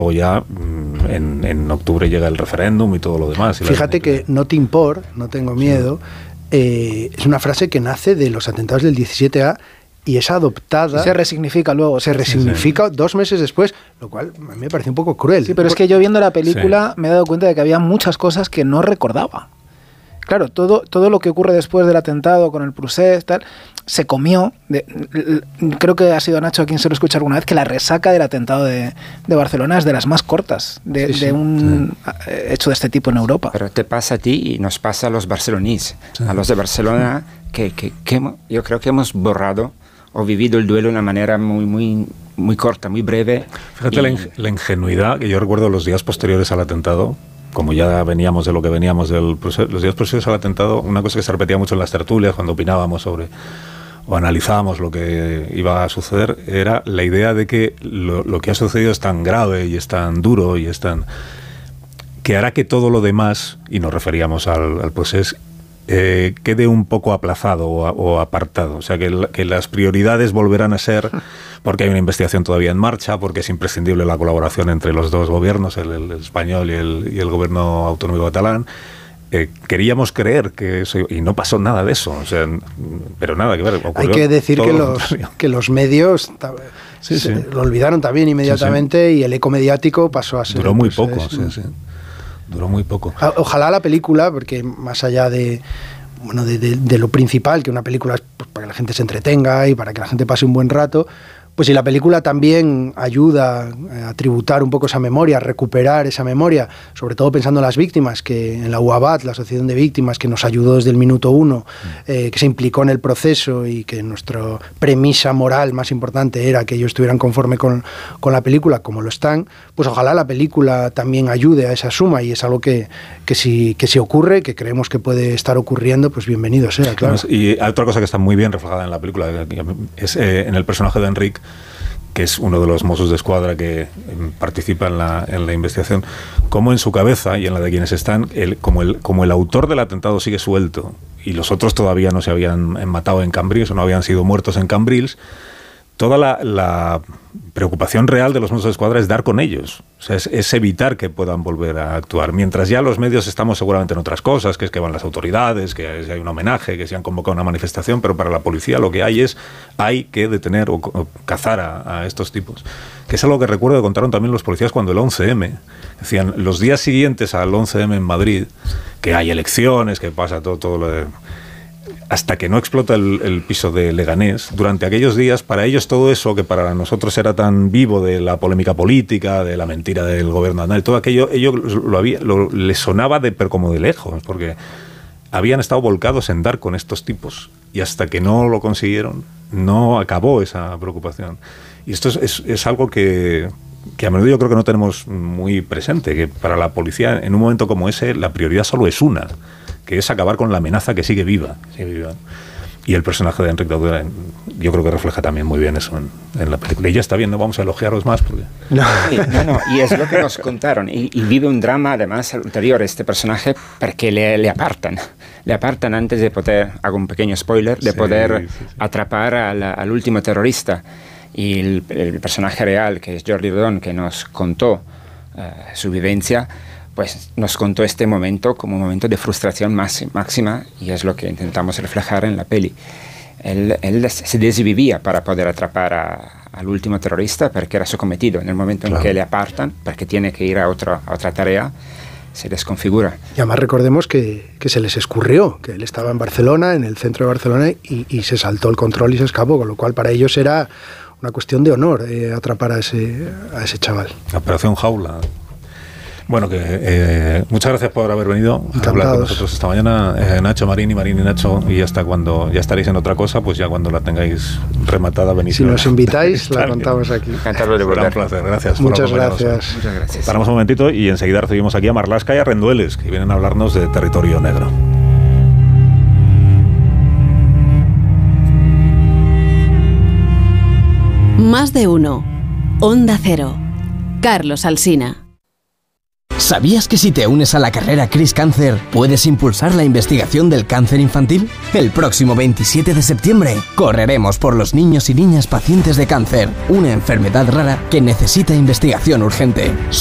O ya en octubre llega el referéndum y todo lo demás. Fíjate que no te impor, no tengo miedo, es una frase que nace de los atentados del 17A y es adoptada. Y se resignifica luego. Se resignifica 2 meses después, lo cual a mí me parece un poco cruel. Sí, pero es que yo viendo la película me he dado cuenta de que había muchas cosas que no recordaba. Claro, todo lo que ocurre después del atentado con el Prusés, tal, se comió. Creo que ha sido Nacho a quien se lo escucha alguna vez, que la resaca del atentado de Barcelona es de las más cortas de un hecho de este tipo en Europa. Pero te pasa a ti y nos pasa a los barceloníes, a los de Barcelona, que yo creo que hemos borrado o vivido el duelo de una manera muy corta, muy breve. Fíjate la ingenuidad que yo recuerdo los días posteriores al atentado. Como ya veníamos de lo que veníamos los días posteriores al atentado, una cosa que se repetía mucho en las tertulias cuando opinábamos sobre o analizábamos lo que iba a suceder, era la idea de que lo que ha sucedido es tan grave y es tan duro y es tan... que hará que todo lo demás, y nos referíamos al proceso, quede un poco aplazado o apartado. O sea, que las prioridades volverán a ser, porque hay una investigación todavía en marcha, porque es imprescindible la colaboración entre los dos gobiernos, el español y el gobierno autonómico catalán. Queríamos creer que eso, y no pasó nada de eso, o sea, pero nada que ver. Hay que decir que los medios lo olvidaron también inmediatamente y el eco mediático pasó a ser... Duró muy poco, Duró muy poco. Ojalá la película, porque más allá de lo principal, que una película es pues, para que la gente se entretenga y para que la gente pase un buen rato, pues si la película también ayuda a tributar un poco esa memoria, a recuperar esa memoria, sobre todo pensando en las víctimas, que en la UABAT, la Asociación de Víctimas, que nos ayudó desde el minuto 1, que se implicó en el proceso y que nuestra premisa moral más importante era que ellos estuvieran conforme con la película, como lo están, pues ojalá la película también ayude a esa suma, y es algo que si ocurre, que creemos que puede estar ocurriendo, pues bienvenido sea, claro. Y otra cosa que está muy bien reflejada en la película es en el personaje de Enric, que es uno de los Mossos de Escuadra que participa en la investigación, como en su cabeza y en la de quienes están, como el autor del atentado sigue suelto y los otros todavía no se habían matado en Cambrils o no habían sido muertos en Cambrils, toda la preocupación real de los Mossos de Escuadra es dar con ellos, o sea, es evitar que puedan volver a actuar, mientras ya los medios estamos seguramente en otras cosas, que es que van las autoridades, que hay un homenaje, que se han convocado una manifestación, pero para la policía lo que hay que detener o cazar a estos tipos, que es algo que recuerdo que contaron también los policías cuando el 11M, decían, los días siguientes al 11M en Madrid, que hay elecciones, que pasa todo lo de... hasta que no explota el piso de Leganés, durante aquellos días, para ellos todo eso, que para nosotros era tan vivo de la polémica política, de la mentira del gobierno andal, todo aquello, ellos les sonaba pero como de lejos, porque habían estado volcados en dar con estos tipos, y hasta que no lo consiguieron, no acabó esa preocupación. Y esto es algo que a menudo yo creo que no tenemos muy presente, que para la policía, en un momento como ese, la prioridad solo es una, que es acabar con la amenaza que sigue viva. Y el personaje de Enric Dauder, yo creo que refleja también muy bien eso en la película. Y ya está bien, no vamos a elogiaros más. Porque... No, y es lo que nos contaron. Y vive un drama, además, ulterior este personaje, porque le apartan. Le apartan antes de poder, hago un pequeño spoiler, de poder atrapar al último terrorista. Y el personaje real, que es Jordi Rodon, que nos contó su vivencia, pues nos contó este momento como un momento de frustración máxima, y es lo que intentamos reflejar en la peli. Él se desvivía para poder atrapar al último terrorista, porque era su cometido. En el momento en que le apartan, porque tiene que ir a otra tarea, se desconfigura. Y además recordemos que se les escurrió, que él estaba en Barcelona, en el centro de Barcelona, y se saltó el control y se escapó, con lo cual para ellos era una cuestión de honor atrapar a ese chaval. La operación Jaula. Bueno, muchas gracias por haber venido a hablar con nosotros esta mañana, Nacho, Marín y Nacho, y hasta cuando ya estaréis en otra cosa, pues ya cuando la tengáis rematada venís. Si nos invitáis, la contamos aquí. Encantado de volver. Un placer, gracias. Muchas gracias. Muchas gracias. Paramos un momentito y enseguida recibimos aquí a Marlaska y a Rendueles, que vienen a hablarnos de Territorio Negro. Más de uno. Onda Cero. Carlos Alsina. ¿Sabías que si te unes a la carrera Chris Cancer puedes impulsar la investigación del cáncer infantil? El próximo 27 de septiembre correremos por los niños y niñas pacientes de cáncer, una enfermedad rara que necesita investigación urgente.